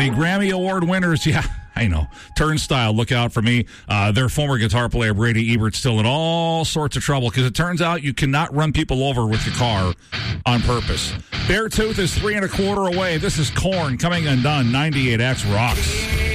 The Grammy Award winners, yeah, I know. Turnstile, look out for me. Their former guitar player, Brady Ebert, still in all sorts of trouble because it turns out you cannot run people over with your car on purpose. Beartooth is 3 1/4 away. This is Korn coming undone. 98X rocks.